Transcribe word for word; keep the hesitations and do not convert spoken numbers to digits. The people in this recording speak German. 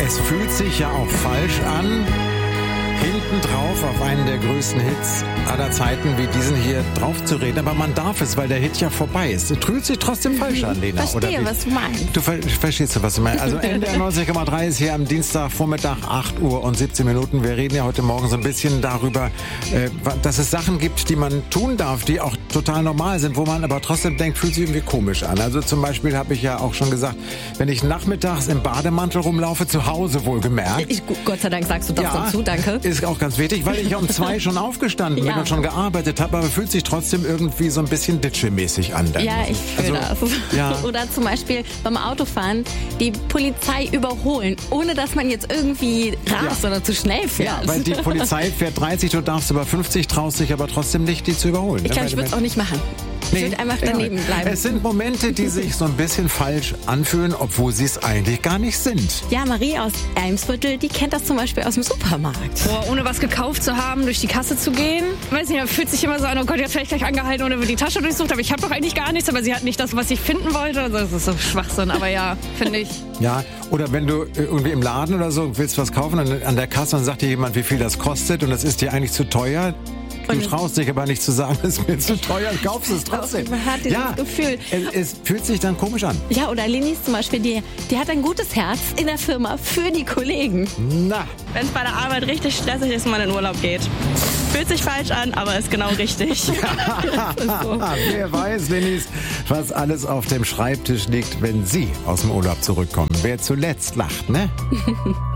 Es fühlt sich ja auch falsch an, hinten drauf auf einen der größten Hits aller Zeiten wie diesen hier drauf zu reden. Aber man darf es, weil der Hit ja vorbei ist. Es fühlt sich trotzdem falsch an, Lena. Verstehe, oder was du meinst. Du ver verstehst du, was ich meine? Also N D R neunzig Komma drei ist hier am Dienstagvormittag, acht Uhr und siebzehn Minuten. Wir reden ja heute Morgen so ein bisschen darüber, äh, dass es Sachen gibt, die man tun darf, die auch total normal sind, wo man aber trotzdem denkt, fühlt sich irgendwie komisch an. Also zum Beispiel habe ich ja auch schon gesagt, wenn ich nachmittags im Bademantel rumlaufe, zu Hause wohlgemerkt. Ich, Gott sei Dank sagst du doch ja, dazu, danke. Ist auch ganz wichtig, weil ich ja um zwei schon aufgestanden bin ja. und schon gearbeitet habe, aber fühlt sich trotzdem irgendwie so ein bisschen ditschemäßig an. Dann. Ja, ich fühle also, das. Ja. Oder zum Beispiel beim Autofahren die Polizei überholen, ohne dass man jetzt irgendwie rast ja. oder zu schnell fährt. Ja, weil die Polizei fährt dreißig, du darfst über fünfzig, traust dich aber trotzdem nicht, die zu überholen. Ich glaube, ich würde es auch nicht machen. Ich Nee, würde einfach daneben ja. bleiben. Es sind Momente, die sich so ein bisschen falsch anfühlen, obwohl sie es eigentlich gar nicht sind. Ja, Marie aus Eimsviertel, die kennt das zum Beispiel aus dem Supermarkt. Boah, ohne was gekauft zu haben, durch die Kasse zu gehen. Weiß nicht, man fühlt sich immer so an, oh Gott, jetzt werde ich gleich angehalten und dann wird die Tasche durchsucht, aber ich habe doch eigentlich gar nichts, aber sie hat nicht das, was ich finden wollte. Also das ist so Schwachsinn, aber ja, finde ich. Ja, oder wenn du irgendwie im Laden oder so willst was kaufen und an der Kasse und sagt dir jemand, wie viel das kostet und das ist dir eigentlich zu teuer. Du Und traust dich aber nicht zu sagen, es ist mir zu teuer, kaufst es trotzdem. Man hat dieses ja, Gefühl. Es, es fühlt sich dann komisch an. Ja, oder Linis zum Beispiel, die, die hat ein gutes Herz in der Firma für die Kollegen. Na, Wenn es bei der Arbeit richtig stressig ist und man in Urlaub geht. Fühlt sich falsch an, aber ist genau richtig. So. wer weiß, Dennis, was alles auf dem Schreibtisch liegt, wenn Sie aus dem Urlaub zurückkommen. Wer zuletzt lacht, ne?